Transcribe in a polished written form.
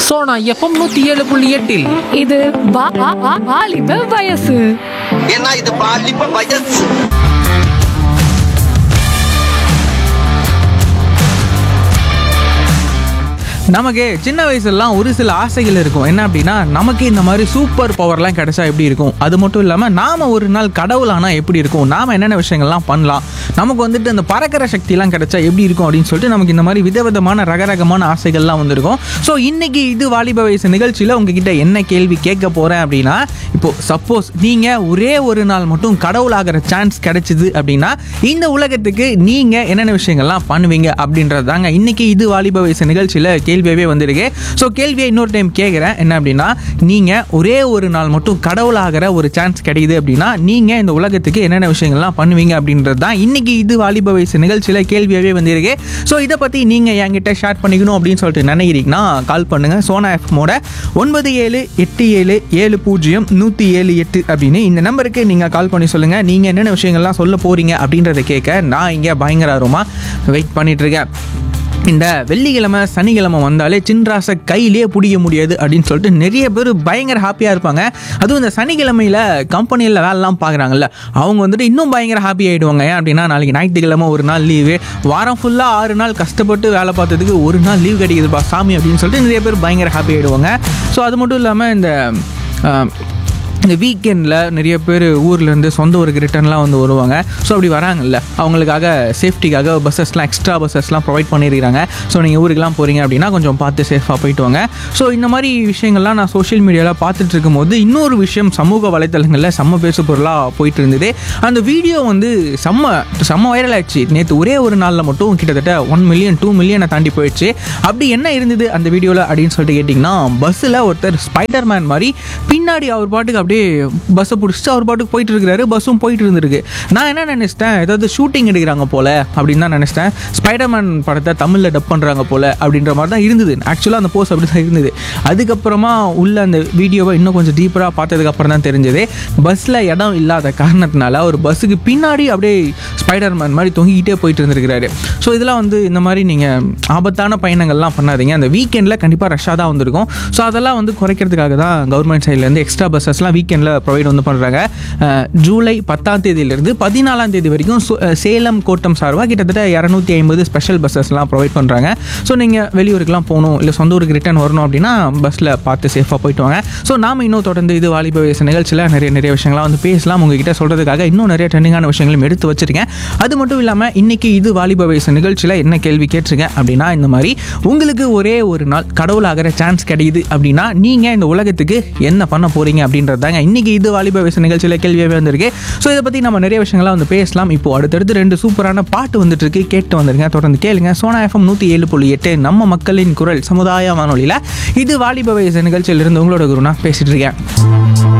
Sona FM 107.8 இது வாலிப வயசு. ஏன்னா இது பாலிப்ப வயசு. நமக்கு சின்ன வயசுலாம் ஒரு சில ஆசைகள் இருக்கும். என்ன அப்படின்னா, நமக்கு இந்த மாதிரி சூப்பர் பவர்லாம் கிடைச்சா எப்படி இருக்கும், அது மட்டும் இல்லாமல் நாம் ஒரு நாள் கடவுளானா எப்படி இருக்கும், நாம் என்னென்ன விஷயங்கள்லாம் பண்ணலாம், நமக்கு வந்துட்டு அந்த பறக்கிற சக்திலாம் கிடைச்சா எப்படி இருக்கும் அப்படின்னு சொல்லிட்டு நமக்கு இந்த மாதிரி விதவிதமான ரகரகமான ஆசைகள்லாம் வந்திருக்கும். ஸோ இன்றைக்கி இது வாலிப வயசு நிகழ்ச்சியில் உங்ககிட்ட என்ன கேள்வி கேட்க போகிறேன் அப்படின்னா, இப்போது சப்போஸ் நீங்கள் ஒரே ஒரு நாள் மட்டும் கடவுளாகிற சான்ஸ் கிடைச்சிது அப்படின்னா இந்த உலகத்துக்கு நீங்கள் என்னென்ன விஷயங்கள்லாம் பண்ணுவீங்க அப்படின்றது தாங்க இன்றைக்கி இது வாலிப வயசு நிகழ்ச்சியில் கேள்வியாகவே வந்திருக்கு. ஸோ கேள்வியை இன்னொரு டைம் கேட்குறேன். என்ன அப்படின்னா, நீங்கள் ஒரே ஒரு நாள் மட்டும் கடவுளாகிற ஒரு சான்ஸ் கிடைக்குது அப்படின்னா நீங்கள் இந்த உலகத்துக்கு என்னென்ன விஷயங்கள்லாம் பண்ணுவீங்க அப்படின்றது தான் இன்றைக்கி இது வாலிப வயசு நிகழ்ச்சியில் கேள்வியாகவே வந்திருக்கு. ஸோ இதை பற்றி நீங்கள் என்கிட்ட ஷேர் பண்ணிக்கணும் அப்படின்னு சொல்லிட்டு நினைக்கிறீங்கன்னா கால் பண்ணுங்கள். சோனா எஃப்எம்மோட 9787700178 அப்படின்னு இந்த நம்பருக்கு நீங்கள் கால் பண்ணி சொல்லுங்கள். நீங்கள் என்னென்ன விஷயங்கள்லாம் சொல்ல போகிறீங்க அப்படின்றத கேட்க நான் இங்கே பயங்கர ஆர்வமாக வெயிட் பண்ணிகிட்ருக்கேன். இந்த வெள்ளிக்கிழமை சனிக்கிழமை வந்தாலே சின்ராசை கையிலே பிடிக்க முடியாது அப்படின்னு சொல்லிட்டு நிறைய பேர் பயங்கர ஹாப்பியாக இருப்பாங்க. அதுவும் இந்த சனிக்கிழமையில் கம்பெனியில் வேலைலாம் பார்க்குறாங்கல்ல, அவங்க வந்துட்டு இன்னும் பயங்கர ஹாப்பி ஆகிடுவாங்க. ஏன் அப்படின்னா, நாளைக்கு ஞாயிற்றுக்கிழமை ஒரு நாள் லீவு, வாரம் ஃபுல்லாக 6 நாள் கஷ்டப்பட்டு வேலை பார்த்ததுக்கு ஒரு நாள் லீவ் கிடைக்குதுப்பா சாமி அப்படின்னு சொல்லிட்டு நிறைய பேர் பயங்கர ஹாப்பி ஆகிடுவாங்க. ஸோ அது மட்டும் இல்லாமல் இந்த வீக்கெண்டில் நிறைய பேர் ஊர்லேருந்து சொந்த ஊருக்கு ரிட்டர்ன்லாம் வந்து வருவாங்க. ஸோ அப்படி வராங்கல்ல, அவங்களுக்காக சேஃப்டிக்காக பஸ்ஸஸ்லாம் எக்ஸ்ட்ரா பஸ்ஸஸ்லாம் ப்ரொவைட் பண்ணியிருக்கிறாங்க. ஸோ நீங்கள் ஊருக்கெலாம் போகிறீங்க அப்படின்னா கொஞ்சம் பார்த்து சேஃபாக போயிட்டு வாங்க. ஸோ இந்த மாதிரி விஷயங்கள்லாம் நான் சோஷியல் மீடியாவில் பார்த்துட்டு இருக்கும்போது இன்னொரு விஷயம் சமூக வலைத்தளங்களில் செம்ம பேசு பொருளாக போயிட்டு இருந்தது. அந்த வீடியோ வந்து செம்ம வைரல் ஆயிடுச்சு. நேற்று ஒரே ஒரு நாளில் மட்டும் கிட்டத்தட்ட 1 மில்லியன் 2 மில்லியனை தாண்டி போயிடுச்சு. அப்படி என்ன இருந்தது அந்த வீடியோவில் அப்படின்னு சொல்லிட்டு கேட்டிங்கன்னா, பஸ்ஸில் ஒருத்தர் ஸ்பைடர் மேன் மாதிரி பின்னாடி அவர் பாட்டுக்கு அப்படியே பஸ்ஸை பிடிச்சிட்டு அவர் பாட்டுக்கு போயிட்டு இருக்கிறாரு. பஸ்ஸும் போயிட்டு இருந்திருக்கு. நான் என்ன நினச்சிட்டேன், ஏதாவது ஷூட்டிங் எடுக்கிறாங்க போல் அப்படின்னு தான் நினச்சிட்டேன். ஸ்பைடர்மேன் படத்தை தமிழில் டப் பண்ணுறாங்க போல் அப்படின்ற மாதிரி தான் இருந்தது. ஆக்சுவலாக அந்த போஸ்ட் அப்படி தான் இருந்தது. அதுக்கப்புறமா உள்ள அந்த வீடியோவை இன்னும் கொஞ்சம் டீப்பராக பார்த்ததுக்கப்புறம் தான் தெரிஞ்சது, பஸ்ஸில் இடம் இல்லாத காரணத்தினால ஒரு பஸ்ஸுக்கு பின்னாடி அப்படியே ஸ்பைடர்மேன் மாதிரி தொங்கிக்கிட்டே போயிட்டு இருந்திருக்கிறாரு. ஸோ இதெல்லாம் வந்து இந்த மாதிரி நீங்கள் ஆபத்தான பயணங்கள்லாம் பண்ணாதீங்க. அந்த வீக்கெண்டில் கண்டிப்பாக ரஷ்ஷாக தான் வந்திருக்கும். ஸோ அதெல்லாம் வந்து குறைக்கிறதுக்காக தான் கவர்மெண்ட் சைட்லேருந்து எக்ஸ்ட்ரா பஸ்ஸஸ்லாம் வீக்கெண்டில் ப்ரொவைட் வந்து பண்ணுறாங்க. ஜூலை 10ஆம் தேதியிலிருந்து 14ஆம் தேதி வரைக்கும் சேலம் கோட்டம் சார்பாக கிட்டத்தட்ட 250 ஸ்பெஷல் பஸ்ஸஸ்லாம் ப்ரொவைட் பண்ணுறாங்க. ஸோ நீங்கள் வெளியூருக்குலாம் போகணும், இல்லை சொந்த ஊருக்கு ரிட்டர்ன் வரணும் அப்படின்னா பஸ்ஸில் பார்த்து சேஃபாக போயிட்டு வாங்க. ஸோ நாம் இன்னும் தொடர்ந்து இது வாலிப வயசு நிகழ்ச்சியில் நிறைய விஷயங்கள்லாம் வந்து பேசலாம். உங்ககிட்ட சொல்கிறதுக்காக இன்னும் நிறைய ட்ரெண்டிங்கான விஷயங்களும் எடுத்து வச்சிருக்கேன். அது மட்டும் இல்லாமல் இன்றைக்கி இது வாலிப வயசு நிகழ்ச்சியில் என்ன கேள்வி கேட்டிருக்கேன் அப்படின்னா, இந்த மாதிரி உங்களுக்கு ஒரே ஒரு நாள் கடவுளாகிற சான்ஸ் கிடைக்குது அப்படின்னா நீங்கள் இந்த உலகத்துக்கு என்ன பண்ண போகிறீங்க அப்படின்றது தாங்க இன்றைக்கி இது வாலிப வயசு நிகழ்ச்சியில் கேள்வியாகவே வந்திருக்கு. ஸோ இதை பற்றி நம்ம நிறைய விஷயங்கள்லாம் வந்து பேசலாம். இப்போது அடுத்தடுத்து 2 சூப்பரான பாட்டு வந்துட்டு இருக்கு, கேட்டு வந்துருங்க. தொடர்ந்து கேளுங்க. சோனா எஃப்எம் 107.8 நம்ம மக்களின் குரல் சமுதாய வானொலியில் இது வாலிப வயசு நிகழ்ச்சியிலிருந்து உங்களோட குருனா பேசிட்டு இருக்கேன்.